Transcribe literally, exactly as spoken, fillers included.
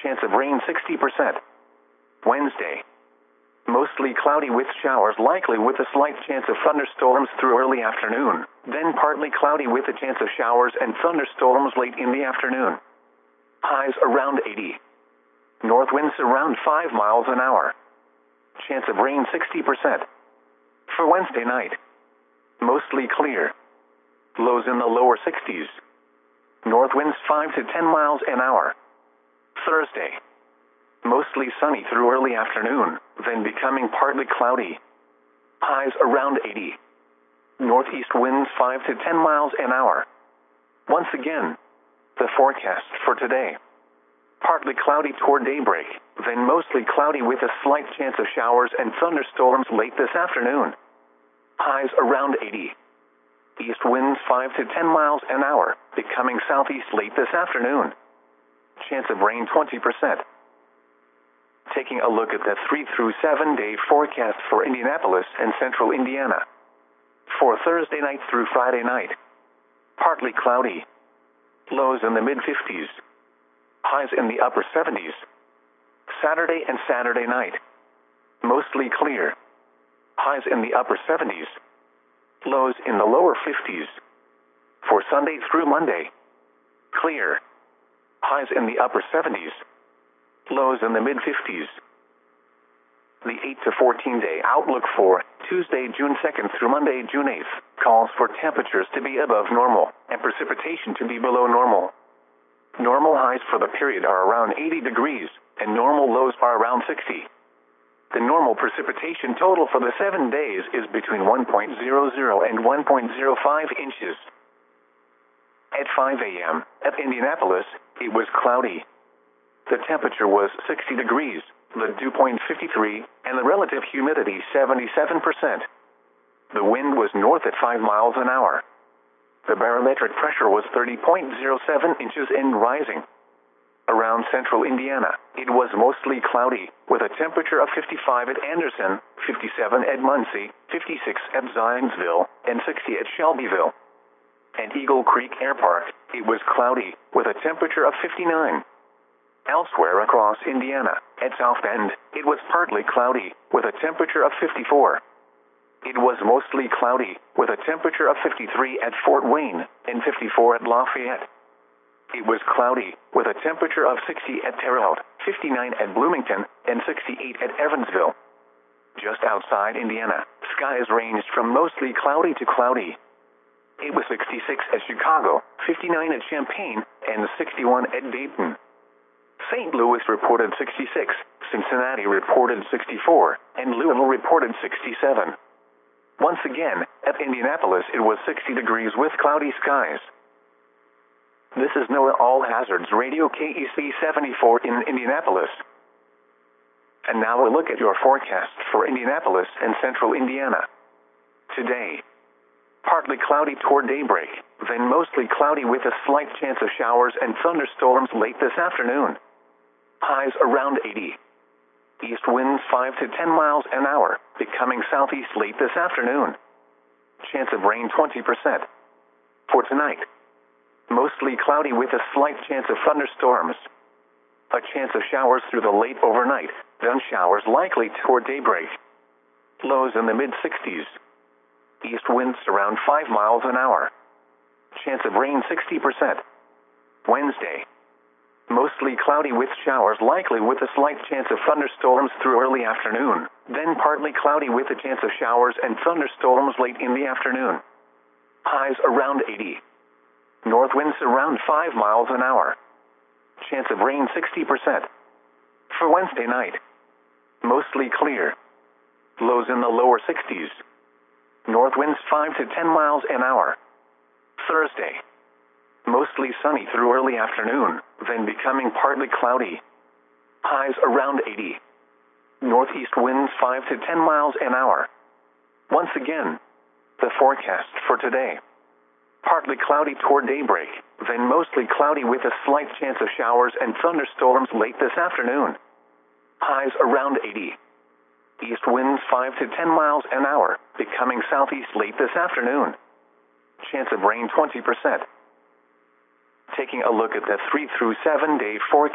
chance of rain sixty percent. Wednesday, mostly cloudy with showers likely with a slight chance of thunderstorms through early afternoon, then partly cloudy with a chance of showers and thunderstorms late in the afternoon. Highs around eighty. North winds around five miles an hour. Chance of rain sixty percent. For Wednesday night, mostly clear. Lows in the lower sixties. North winds five to ten miles an hour. Thursday, mostly sunny through early afternoon, then becoming partly cloudy. Highs around eighty. Northeast winds five to ten miles an hour. Once again, the forecast for today. Partly cloudy toward daybreak, then mostly cloudy with a slight chance of showers and thunderstorms late this afternoon. Highs around eighty. East winds five to ten miles an hour, becoming southeast late this afternoon. Chance of rain twenty percent. Taking a look at the three through seven day forecast for Indianapolis and central Indiana. For Thursday night through Friday night, partly cloudy. Lows in the mid fifties. Highs in the upper seventies. Saturday and Saturday night, mostly clear. Highs in the upper seventies. Lows in the lower fifties. For Sunday through Monday, clear. Highs in the upper seventies. Lows in the mid fifties. The eight to fourteen day outlook for Tuesday, June second through Monday, June eighth, calls for temperatures to be above normal and precipitation to be below normal. Normal highs for the period are around eighty degrees, and normal lows are around sixty. The normal precipitation total for the seven days is between one point zero zero and one point zero five inches. At five a m at Indianapolis, it was cloudy. The temperature was sixty degrees, the dew point fifty-three, and the relative humidity seventy-seven percent. The wind was north at five miles an hour. The barometric pressure was thirty point zero seven inches and rising. Around central Indiana, it was mostly cloudy, with a temperature of fifty-five at Anderson, fifty-seven at Muncie, fifty-six at Zionsville, and sixty at Shelbyville. At Eagle Creek Air Park, it was cloudy, with a temperature of fifty-nine. Elsewhere across Indiana, at South Bend, it was partly cloudy, with a temperature of fifty-four. It was mostly cloudy, with a temperature of fifty-three at Fort Wayne, and fifty-four at Lafayette. It was cloudy, with a temperature of sixty at Terre Haute, fifty-nine at Bloomington, and sixty-eight at Evansville. Just outside Indiana, skies ranged from mostly cloudy to cloudy. It was sixty-six at Chicago, fifty-nine at Champaign, and sixty-one at Dayton. Saint Louis reported sixty-six, Cincinnati reported sixty-four, and Louisville reported sixty-seven. Once again, at Indianapolis it was sixty degrees with cloudy skies. This is NOAA All Hazards Radio K E C seventy-four in Indianapolis. And now a look at your forecast for Indianapolis and central Indiana. Today, partly cloudy toward daybreak, then mostly cloudy with a slight chance of showers and thunderstorms late this afternoon. Highs around eighty. East winds five to ten miles an hour, becoming southeast late this afternoon. Chance of rain twenty percent. For tonight, mostly cloudy with a slight chance of thunderstorms. A chance of showers through the late overnight, then showers likely toward daybreak. Lows in the mid sixties. East winds around five miles an hour. Chance of rain sixty percent. Wednesday, mostly cloudy with showers likely with a slight chance of thunderstorms through early afternoon, then partly cloudy with a chance of showers and thunderstorms late in the afternoon. Highs around eighty. North winds around five miles an hour. Chance of rain sixty percent. For Wednesday night, mostly clear. Lows in the lower sixties. North winds five to ten miles an hour. Thursday, mostly sunny through early afternoon, then becoming partly cloudy. Highs around eighty. Northeast winds five to ten miles an hour. Once again, the forecast for today. Partly cloudy toward daybreak, then mostly cloudy with a slight chance of showers and thunderstorms late this afternoon. Highs around eighty. East winds five to ten miles an hour, becoming southeast late this afternoon. Chance of rain twenty percent. Taking a look at the three through seven day forecast.